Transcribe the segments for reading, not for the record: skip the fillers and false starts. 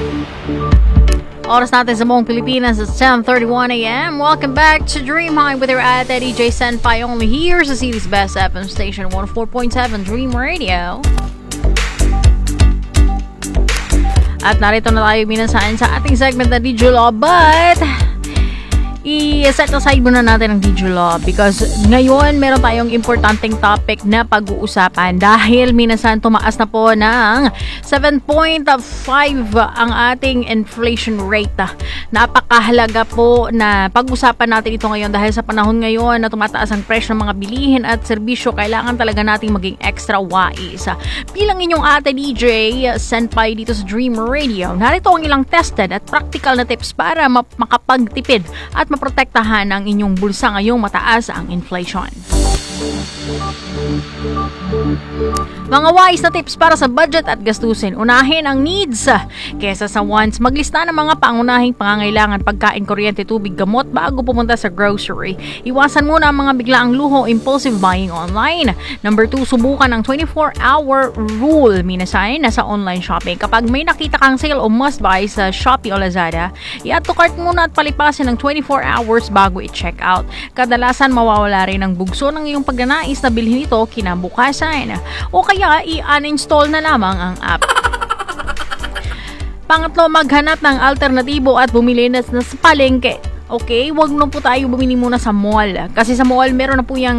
Oras natin sa buong Pilipinas at 10:31 a.m. Welcome back to Dream High with your ate DJ Senpai, only here sa City's Best FM station, 104.7 Dream Radio. At narito na tayo minasahan sa ating segment na DJ Law, but i-set aside muna natin ang DJ Law because ngayon meron tayong importanteng topic na pag-uusapan dahil minasan tumaas na po ng 7.5 ang ating inflation rate. Napakahalaga po na pag-usapan natin ito ngayon dahil sa panahon ngayon na tumataas ang presyo ng mga bilihin at serbisyo, kailangan talaga nating maging extra wise. Bilang inyong ate DJ Senpai dito sa Dream Radio, narito ang ilang tested at practical na tips para makapagtipid at maprotektahan ang inyong bulsa ngayong mataas ang inflation. Mga wise na tips para sa budget at gastusin. Unahin ang needs kesa sa wants. Maglista ng mga pangunahing pangangailangan, pagkain, kuryente, tubig, gamot bago pumunta sa grocery. Iwasan muna ang mga biglaang luho, impulsive buying online. Number 2, subukan ang 24-hour rule. Minasay na sa online shopping. Kapag may nakita kang sale o must buy sa Shopee o Lazada, i-add to cart muna at palipasin ng 24 hours bago i-check out. Kadalasan mawawala rin ang bugso ng iyong pagnanais na bilhin ito kinabukasan. O kaya i-uninstall na lamang ang app. Pangatlo, maghanap ng alternatibo at bumili na sa palengke. Okay, wag na po tayo bumili muna sa mall. Kasi sa mall, meron na po yung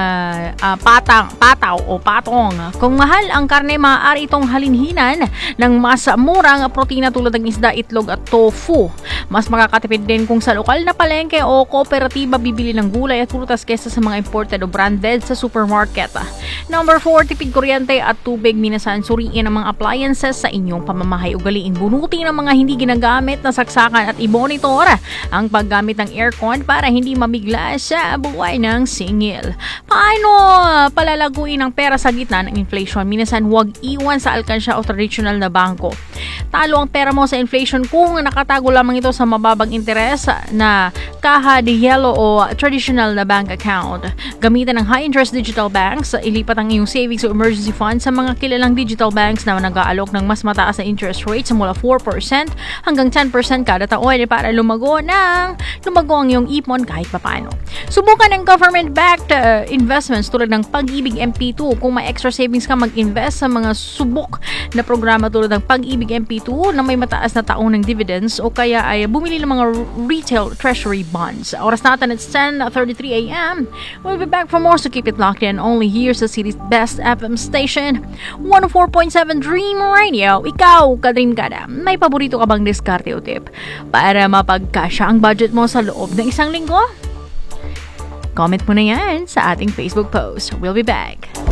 pataw o patong. Kung mahal ang karne, maaari itong halinhinan ng mas murang protina tulad ng isda, itlog at tofu. Mas makakatipid din kung sa lokal na palengke o kooperatiba bibili ng gulay at prutas kesa sa mga imported o branded sa supermarket. Number 4, tipid kuryente at tubig. Minasan, suriin ang mga appliances sa inyong pamamahay. Ugaliin bunutin ang mga hindi ginagamit na saksakan at i-monitor ang paggamit ng aircon para hindi mabigla sa buhay ng singil. Paano palalaguin ang pera sa gitna ng inflation? Minasan, huwag iwan sa alkansya o traditional na bangko. Talo ang pera mo sa inflation kung nakatago lamang ito sa mababang interes na kaha de yellow o traditional na bank account. Gamitan ng high-interest digital banks. Ilipat ang iyong savings o emergency fund sa mga kilalang digital banks na nag-aalok ng mas mataas na interest rates mula 4% hanggang 10% kada taon para lumago ang iyong ipon kahit papaano. Subukan ng government-backed investments tulad ng Pag-ibig MP2. Kung may extra savings ka, mag-invest sa mga subok na programa tulad ng Pag-ibig MP2 na may mataas na taong ng dividends o kaya ay bumili ng mga retail treasury bonds. Oras natin, it's 10:33 a.m. We'll be back for more, so keep it locked in only here sa City's Best FM station, 104.7 Dream Radio. Ikaw, ka-dream ka na, may paborito ka bang diskarte o tip para mapagkasya ang budget mo sa loob ng isang linggo? Comment mo na yan sa ating Facebook post. We'll be back.